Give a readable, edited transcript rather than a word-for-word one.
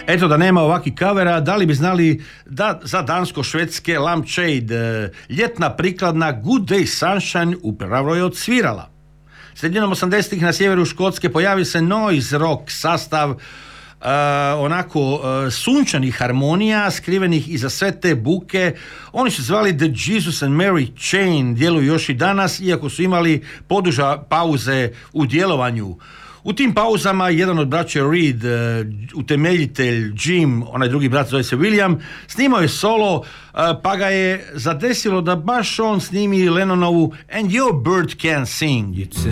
Eto, da nema ovakvih kavera, da li bi znali da za dansko-švedske Lampshade ljetna prikladna Good Day Sunshine upravo je odsvirala. Sredinom 80-ih na sjeveru Škotske pojavi se noise rock sastav sunčanih harmonija skrivenih iza sve te buke. Oni su zvali The Jesus and Mary Chain, djeluju još i danas, iako su imali poduža pauze u djelovanju. U tim pauzama jedan od braća Reed, utemeljitelj Jim, onaj drugi brat zove se William, snimao je solo, pa ga je zadesilo da baš on snimi Lennonovu And Your Bird Can Sing. You